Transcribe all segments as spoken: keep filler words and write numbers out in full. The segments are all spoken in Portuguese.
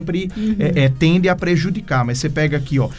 sempre uhum. é, é, tende a prejudicar, mas você pega aqui, ó,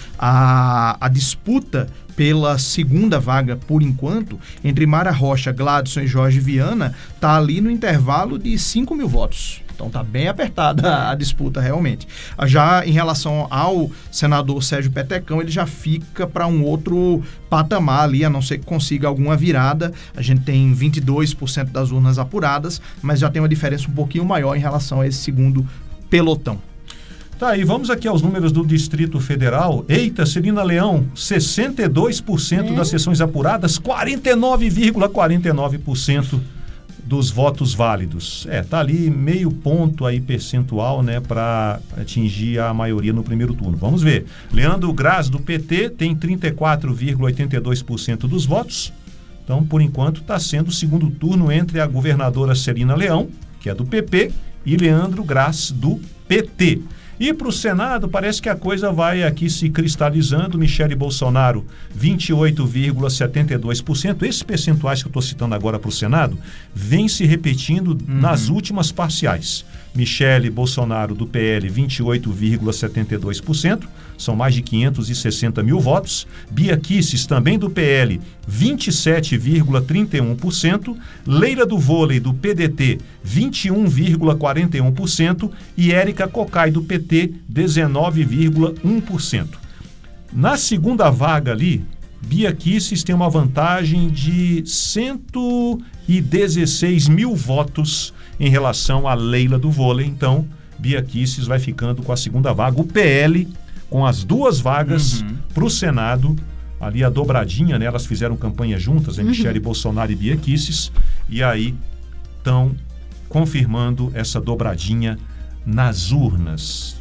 a, a disputa pela segunda vaga, por enquanto, entre Mara Rocha, Gladson e Jorge Viana, tá ali no intervalo de cinco mil votos. Então tá bem apertada a disputa realmente. Já em relação ao senador Sérgio Petecão, ele já fica para um outro patamar ali, a não ser que consiga alguma virada. A gente tem vinte e dois por cento das urnas apuradas, mas já tem uma diferença um pouquinho maior em relação a esse segundo pelotão. Tá, e vamos aqui aos números do Distrito Federal. Eita, Celina Leão, sessenta e dois por cento é. das sessões apuradas, quarenta e nove vírgula quarenta e nove por cento dos votos válidos. É, tá ali meio ponto aí percentual, né, para atingir a maioria no primeiro turno. Vamos ver. Leandro Graz, do P T, tem trinta e quatro vírgula oitenta e dois por cento dos votos. Então, por enquanto, está sendo o segundo turno entre a governadora Celina Leão, que é do P P, e Leandro Graz, do P T. E para o Senado, parece que a coisa vai aqui se cristalizando. Michele Bolsonaro, vinte e oito vírgula setenta e dois por cento. Esses percentuais que eu estou citando agora para o Senado, vêm se repetindo uhum. nas últimas parciais. Michele Bolsonaro, do P L, vinte e oito vírgula setenta e dois por cento. São mais de quinhentos e sessenta mil votos. Bia Kicis, também do P L, vinte e sete vírgula trinta e um por cento. Leila do Vôlei, do P D T, vinte e um vírgula quarenta e um por cento. E Érica Cocai, do P T, dezenove vírgula um por cento. Na segunda vaga ali, Bia Kicis tem uma vantagem de cento e dezesseis mil votos em relação a Leila do Vôlei. Então, Bia Kicis vai ficando com a segunda vaga. O P L, com as duas vagas uhum. para o Senado, ali a dobradinha, né? Elas fizeram campanha juntas, né? uhum. Michele Bolsonaro e Bia Kicis, e aí estão confirmando essa dobradinha nas urnas.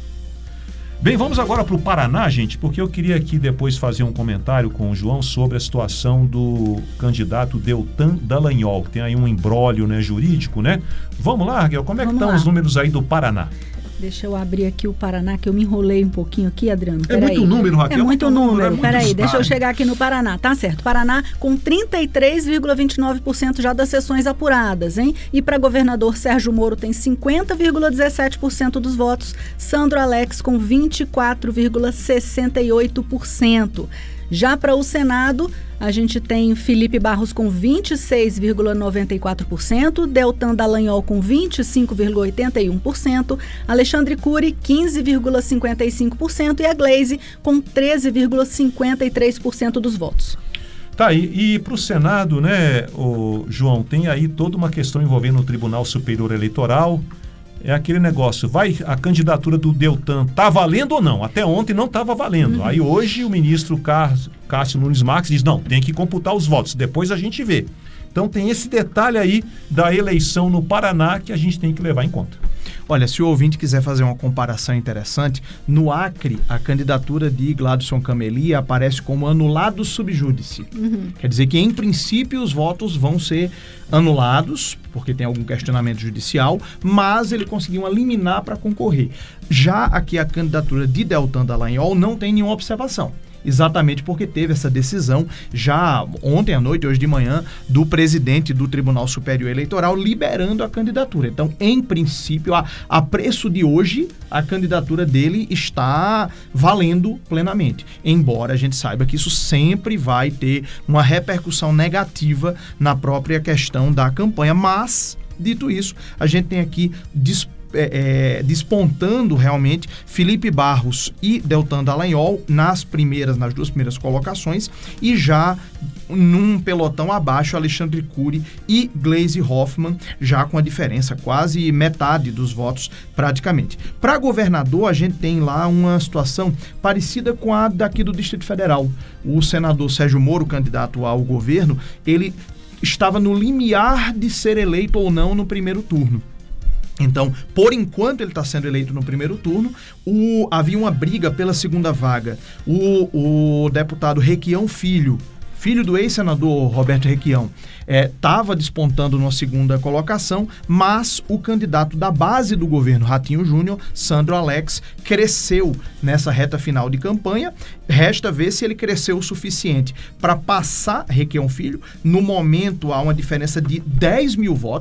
Bem, vamos agora para o Paraná, gente, porque eu queria aqui depois fazer um comentário com o João sobre a situação do candidato Deltan Dallagnol, que tem aí um imbróglio, né, jurídico, né? Vamos lá, Raquel, como é vamos que estão lá. Os números aí do Paraná? Deixa eu abrir aqui o Paraná, que eu me enrolei um pouquinho aqui, Adriano. É muito aí. número, Raquel. É muito número. É muito Peraí, estado. Deixa eu chegar aqui no Paraná. Tá certo. Paraná com trinta e três vírgula vinte e nove por cento já das sessões apuradas, hein? E para governador Sérgio Moro tem cinquenta vírgula dezessete por cento dos votos. Sandro Alex com vinte e quatro vírgula sessenta e oito por cento. Já para o Senado, a gente tem Felipe Barros com vinte e seis vírgula noventa e quatro por cento, Deltan Dallagnol com vinte e cinco vírgula oitenta e um por cento, Alexandre Cury quinze vírgula cinquenta e cinco por cento e a Glaze com treze vírgula cinquenta e três por cento dos votos. Tá aí, e para o Senado, né, o João, tem aí toda uma questão envolvendo o Tribunal Superior Eleitoral. É aquele negócio, vai a candidatura do Deltan, tá valendo ou não? Até ontem não estava valendo. Uhum. Aí hoje o ministro Cássio Nunes Marques diz, não, tem que computar os votos, depois a gente vê. Então tem esse detalhe aí da eleição no Paraná que a gente tem que levar em conta. Olha, se o ouvinte quiser fazer uma comparação interessante, no Acre, a candidatura de Gladson Camelia aparece como anulado sub júdice. Uhum. Quer dizer que, em princípio, os votos vão ser anulados, porque tem algum questionamento judicial, mas ele conseguiu uma liminar para concorrer. Já aqui a candidatura de Deltan Dallagnol não tem nenhuma observação. Exatamente porque teve essa decisão já ontem à noite, hoje de manhã, do presidente do Tribunal Superior Eleitoral liberando a candidatura. Então, em princípio, a, a preço de hoje, a candidatura dele está valendo plenamente. Embora a gente saiba que isso sempre vai ter uma repercussão negativa na própria questão da campanha. Mas, dito isso, a gente tem aqui disponível É, é, despontando realmente Felipe Barros e Deltan Dallagnol nas primeiras, nas duas primeiras colocações, e já num pelotão abaixo Alexandre Cury e Gleisi Hoffmann, já com a diferença quase metade dos votos praticamente. Para governador, a gente tem lá uma situação parecida com a daqui do Distrito Federal. O senador Sérgio Moro, candidato ao governo, ele estava no limiar de ser eleito ou não no primeiro turno. Então, por enquanto ele está sendo eleito no primeiro turno, o, havia uma briga pela segunda vaga. O, o deputado Requião Filho, filho do ex-senador Roberto Requião, estava é, despontando numa segunda colocação, mas o candidato da base do governo, Ratinho Júnior, Sandro Alex, cresceu nessa reta final de campanha. Resta ver se ele cresceu o suficiente para passar Requião Filho. No momento há uma diferença de dez mil votos,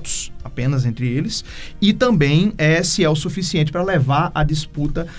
apenas entre eles, e também é, se é o suficiente para levar a disputa